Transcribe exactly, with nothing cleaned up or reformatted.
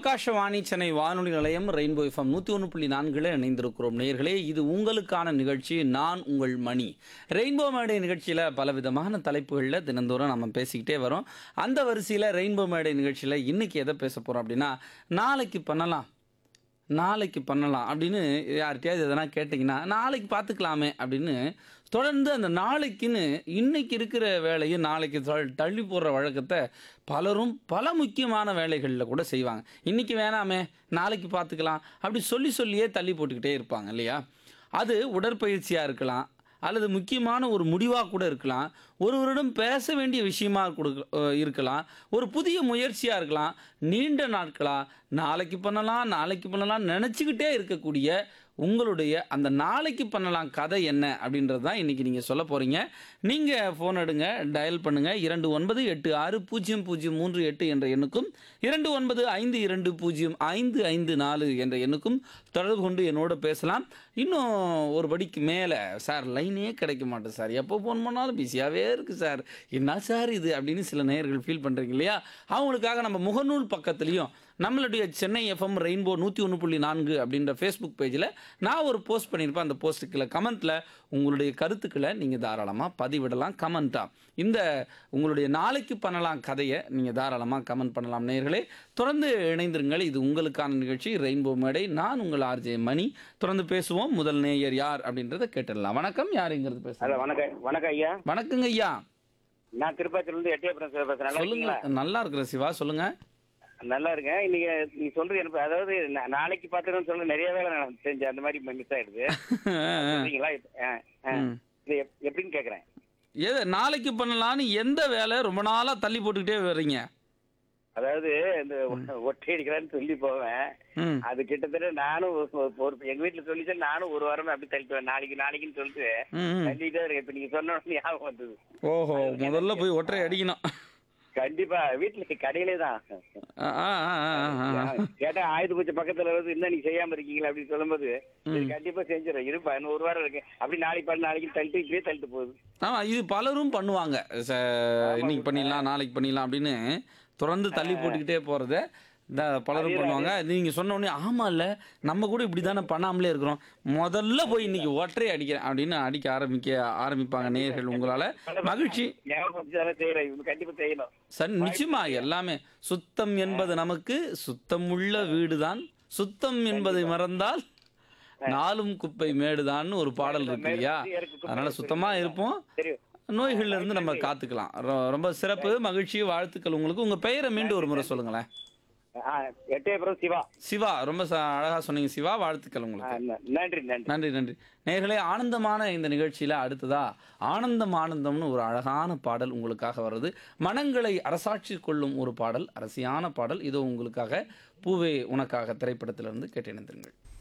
ஆகாஷவாணி சென்னை வானொலி நிலையம் rainbow FM நூற்றி ஒன்று புள்ளி நான்கில் இணைந்திருக்கிறோம் நேயர்களே. இது உங்களுக்கான நிகழ்ச்சி. நான் உங்கள் மணி. ரெயின்போ மேடை நிகழ்ச்சியில் பலவிதமான தலைப்புகளில் தினந்தோறும் நம்ம பேசிக்கிட்டே வரோம். அந்த வரிசையில் ரெயின்போ மேடை நிகழ்ச்சியில் இன்றைக்கி எதை பேச போகிறோம் அப்படின்னா, நாளைக்கு பண்ணலாம் நாளைக்கு பண்ணலாம் அப்படின்னு யார்கிட்டயாவது எதனா கேட்டிங்கன்னா, நாளைக்கு பார்த்துக்கலாமே அப்படின்னு தொடர்ந்து அந்த நாளைக்குன்னு இன்றைக்கி இருக்கிற வேலையை நாளைக்கு தள்ளி போடுற வழக்கத்தை பலரும் பல முக்கியமான வேலைகளில் கூட செய்வாங்க. இன்றைக்கி வேணாமே நாளைக்கு பார்த்துக்கலாம் அப்படி சொல்லி சொல்லியே தள்ளி போட்டுக்கிட்டே இருப்பாங்க இல்லையா? அது உடற்பயிற்சியாக இருக்கலாம், அல்லது முக்கியமான ஒரு முடிவாக கூட இருக்கலாம், ஒருவரிடம் பேச வேண்டிய விஷயமா கொடுக்க இருக்கலாம், ஒரு புதிய முயற்சியாக இருக்கலாம், நீண்ட நாட்களாக நாளைக்கு பண்ணலாம் நாளைக்கு பண்ணலாம் நினச்சிக்கிட்டே இருக்கக்கூடிய உங்களுடைய அந்த நாளைக்கு பண்ணலாம் கதை என்ன அப்படின்றது தான் இன்றைக்கி நீங்கள் சொல்ல போகிறீங்க. நீங்கள் ஃபோன் எடுங்க, டயல் பண்ணுங்கள். இரண்டு ஒன்பது எட்டு ஆறு பூஜ்ஜியம் பூஜ்ஜியம் மூன்று எட்டு என்ற எண்ணுக்கும் இரண்டு ஒன்பது ஐந்து இரண்டு பூஜ்ஜியம் ஐந்து ஐந்து நாலு என்ற எண்ணுக்கும் தொடர்பு கொண்டு என்னோட பேசலாம். இன்னும் ஒரு படிக்கு மேலே, சார் லைனே கிடைக்க மாட்டேன் சார், எப்போ ஃபோன் பண்ணாலும் பிஸியாகவே இருக்குது சார், என்ன சார் இது அப்படின்னு சில நேயர்கள் ஃபீல் பண்ணுறீங்க இல்லையா? அவங்களுக்காக நம்ம முகநூல் பக்கத்துலேயும் நம்மளுடைய சென்னை எஃப்எம் ரெயின்போ நூற்றி ஒன்று புள்ளி நான்கு அப்படின்ற ஃபேஸ்புக் பேஜில் நான் ஒரு போஸ்ட் பண்ணியிருப்பேன். அந்த போஸ்ட்டுக்குள்ள கமெண்ட்டில் உங்களுடைய கருத்துக்களை நீங்கள் தாராளமாக பதிவிடலாம். கமெண்ட்டாக இந்த உங்களுடைய நாளைக்கு பண்ணலாம் கதையை நீங்கள் தாராளமாக கமெண்ட் பண்ணலாம். நேயர்களே, தொடர்ந்து இணைந்திருங்கள். இது உங்களுக்கான நிகழ்ச்சி ரெயின்போ மேடை. நான் உங்கள் ஆர்ஜே மணி. தொடர்ந்து பேசுவோம். முதல் நேயர் யார் அப்படின்றத கேட்டுடலாம். வணக்கம், யாருங்கிறது பேசுகிறேன்? வணக்கம். வணக்கம் ஐயா. வணக்கங்க ஐயா. நான் திருப்பாச்சியிலிருந்து எட்டயபுரம் சிவா பேசுறேன். சொல்லுங்க. நல்லா இருக்கிற சிவா, சொல்லுங்க. நல்லா இருக்கேன். இன்னைக்கு நீ சொல்றது எனக்கு, அதாவது நா- நாளைக்கு பாத்துக்கணும்னு சொல்ல நிறைய வேலை நான் செஞ்சேன், அந்த மாதிரி மிஸ் ஆயிடுது. சொல்றீங்களா? ஆ, ஆ. இது எப்- எப்படின்னு கேக்குறேன். எது நாளைக்கு பண்ணலான்னு எந்த வேலை ரொம்ப நாளாக தள்ளி போட்டுக்கிட்டே வர்றீங்க? அதாவது இந்த ஒ- ஒட்டை அடிக்கிறான்னு சொல்லி போவேன். ம் அது கிட்டத்தட்ட நானும் ஒரு- ஒரு எங்க வீட்டுல சொல்லிட்டு நானும் ஒரு வாரமே அப்படி தள்ளிட்டுவேன். நாளைக்கு நாளைக்குன்னு சொல்லிட்டு ம் ம். தள்ளிட்டே இருக்கேன். இப்ப நீங்க சொன்ன உடனே ஞாபகம் வந்தது. ஓஹோ, முதல்ல போய் ஒற்றை அடிக்கணும். கண்டிப்பா வீட்டுல கடையிலே தான் ஆ, ஆ, ஆ, ஆ, ஆ. கேட்டா ஆயுத பூஜை பக்கத்துல வந்து இன்னும் நீங்க செய்யாம இருக்கீங்களா அப்படின்னு சொல்லும்போது, சரி, கண்டிப்பா செஞ்சிடும், இருப்பா இன்னும் ஒரு வாரம் இருக்கு அப்படி நாளைக்கு பண்ண நாளைக்கு தள்ளிட்டு இப்படியே தள்ளிட்டு போகுது. ஆமா, இது பலரும் பண்ணுவாங்க. ச- இன்னைக்கு பண்ணிடலாம் நாளைக்கு பண்ணிடலாம் அப்படின்னு தொடர்ந்து தள்ளி போட்டுக்கிட்டே போகிறத இந்த பலரும் பண்ணுவாங்க. நீங்கள் சொன்ன உடனே ஆமாம் இல்லை, நம்ம கூட இப்படி தானே பண்ணாமலே இருக்கிறோம், முதல்ல போய் இன்னைக்கு ஒற்றை அடிக்கிறேன் அப்படின்னு அடிக்க ஆரம்பிக்க ஆரம்பிப்பாங்க நேயர்கள். உங்களால் மகிழ்ச்சி. ஞாபகம் வச்சுதானே செய்யறேன், இவங்க கண்டிப்பா செய்யணும். சார் நிச்சயமா எல்லாமே சுத்தம் என்பது நமக்கு சுத்தமுள்ள வீடுதான், சுத்தம் என்பதை மறந்தால் நாளும் குப்பை மேடுதான்னு ஒரு பாடல் இருக்கு இல்லையா? அதனால சுத்தமா இருப்போம், சரி, நோய்கள்ல இருந்து நம்ம காத்துக்கலாம். ரொ- ரொம்ப சிறப்பு, மகிழ்ச்சி, வாழ்த்துக்கள் உங்களுக்கு. உங்க பெயரை மீண்டும் ஒரு முறை சொல்லுங்களேன். ஆ, எட்டயபுரம் சிவா. சிவா, ரொம்ப ச- அழகா சொன்னீங்க சிவா, வாழ்த்துக்கள் ஆ, உங்களுக்கு. ந- நன்றி நன்றி. நன்றி நன்றி. நேயர்களே, ஆனந்தமான இந்த நிகழ்ச்சியில் அடுத்ததா ஆனந்தம் ஆனந்தம்னு ஒரு அழகான பாடல் உங்களுக்காக வருது. மனங்களை அரசாட்சி கொள்ளும் ஒரு பாடல், அரசியான பாடல். இதோ உங்களுக்காக பூவே உனக்காக திரைப்படத்திலிருந்து கேட்டு இணைந்திருங்கள்.